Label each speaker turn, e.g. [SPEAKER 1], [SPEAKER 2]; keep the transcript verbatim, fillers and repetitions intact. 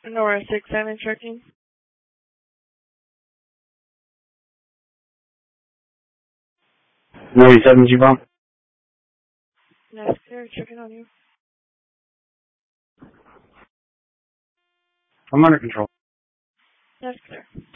[SPEAKER 1] Nora six seven checking.
[SPEAKER 2] Nora seven G-Bomb.
[SPEAKER 1] That's clear. Checking on you.
[SPEAKER 2] I'm under control.
[SPEAKER 1] That's clear.